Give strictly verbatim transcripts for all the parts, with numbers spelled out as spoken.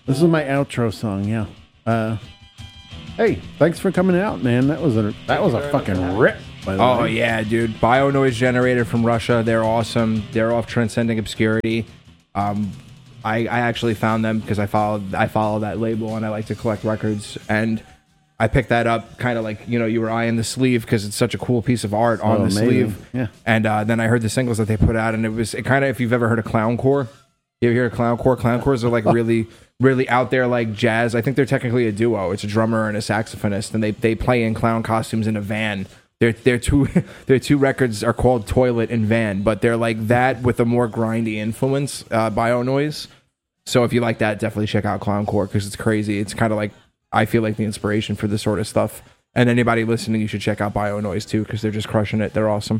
This is my outro song. Yeah. Uh, hey, thanks for coming out, man. That was a that was a fucking rip. By the Oh way. yeah, dude. Bio Noise Generator from Russia. They're awesome. They're off Transcending Obscurity. Um, I, I actually found them because I follow I follow that label and I like to collect records, and I picked that up kind of like, you know, you were eyeing the sleeve because it's such a cool piece of art on Oh, the amazing. sleeve. Yeah. And uh, then I heard the singles that they put out, and it was it kind of, if you've ever heard of Clowncore, you ever hear of Clowncore? Clowncores are like really, really out there, like jazz. I think they're technically a duo. It's a drummer and a saxophonist, and they they play in clown costumes in a van. Their their two their two records are called Toilet and Van, but they're like that with a more grindy influence, uh, Bio Noise. So if you like that, definitely check out Clowncore because it's crazy. It's kind of like, I feel like the inspiration for this sort of stuff. And anybody listening, you should check out Bio Noise too because they're just crushing it. They're awesome.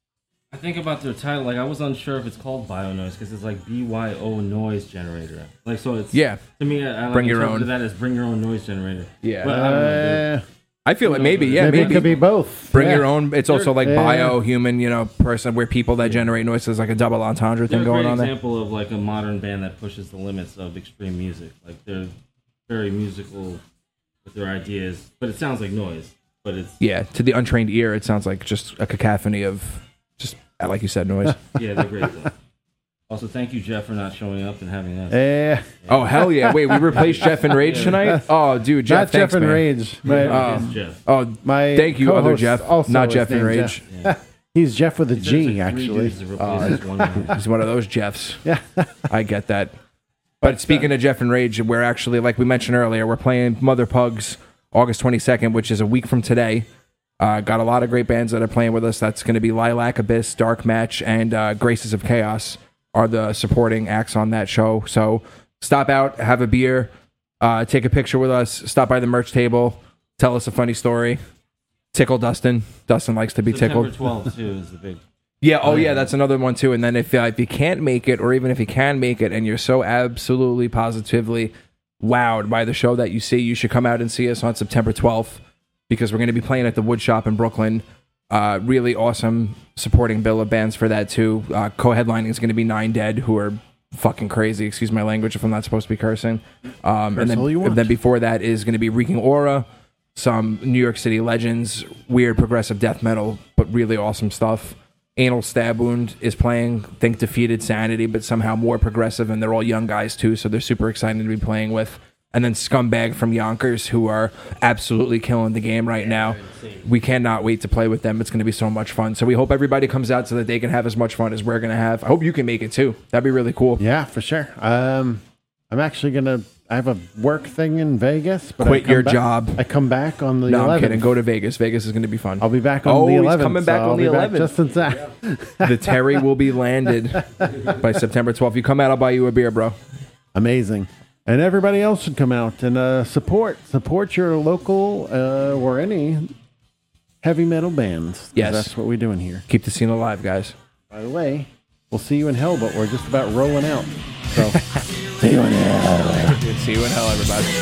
I think about their title, like I was unsure if it's called Bio Noise because it's like B Y O Noise Generator. Like so, it's Yeah. To me, I, I like Bring your own. That as bring your own noise generator. Yeah. But I don't know, dude. Uh, I feel like maybe, yeah, maybe, maybe. it could be both. Bring Yeah. your own. It's also like Yeah. bio, human, you know, person where people that generate noises, like a double entendre They're thing a going great on there. example of like a modern band that pushes the limits of extreme music. Like they're very musical with their ideas, but it sounds like noise. But it's Yeah, to the untrained ear, it sounds like just a cacophony of just, like you said, noise. yeah, they're great. Though. Also, thank you, Jeff, for not showing up and having us. Yeah. Oh, hell yeah. Wait, we replaced Jeff and Rage tonight? Oh, dude, Jeff, Not thanks, Jeff and man. Rage. My, Oh. It's Jeff. Oh, my thank you, other co-host Jeff. also Not is Jeff and named Rage. Jeff. He's Jeff with a There's G, three actually. dudes to replace this one man. He's one of those Jeffs. Yeah. I get that. But speaking of Jeff and Rage, we're actually, like we mentioned earlier, we're playing Mother Pugs August twenty-second, which is a week from today. Uh, got a lot of great bands that are playing with us. That's going to be Lilac Abyss, Dark Match, and uh, Graces of Chaos are the supporting acts on that show. So stop out, have a beer, uh, take a picture with us, stop by the merch table, tell us a funny story, tickle Dustin. Dustin likes to be September tickled. twelfth too is the big. Yeah, oh yeah, that's another one too. And then if, uh, if you can't make it, or even if you can make it, and you're so absolutely positively wowed by the show that you see, you should come out and see us on September twelfth because we're going to be playing at the Wood Shop in Brooklyn. Uh, really awesome supporting bill of bands for that too. Uh, co-headlining is going to be Nine Dead, who are fucking crazy. Excuse my language if I'm not supposed to be cursing. Um, and then, all you want. and then before that is going to be Reeking Aura, some New York City legends, weird progressive death metal, but really awesome stuff. Anal Stab Wound is playing. Think Defeated Sanity, but somehow more progressive, and they're all young guys too, so they're super excited to be playing with. And then Scumbag from Yonkers, who are absolutely killing the game right now. We cannot wait to play with them. It's going to be so much fun. So we hope everybody comes out so that they can have as much fun as we're going to have. I hope you can make it too. That'd be really cool. Yeah, for sure. Um, I'm actually going to, I have a work thing in Vegas. But I Quit come your back- job. I come back on the No, eleventh. I'm kidding. Go to Vegas. Vegas is going to be fun. I'll be back on Oh, the he's eleventh. coming back so on I'll the be back eleventh. just in time. The Terry will be landed by September twelfth. You come out, I'll buy you a beer, bro. Amazing. And everybody else should come out and uh, support support your local uh, or any heavy metal bands. 'Cause Yes. That's what we're doing here. Keep the scene alive, guys. By the way, we'll see you in hell, but we're just about rolling out. So, see you in hell. See you in hell, everybody.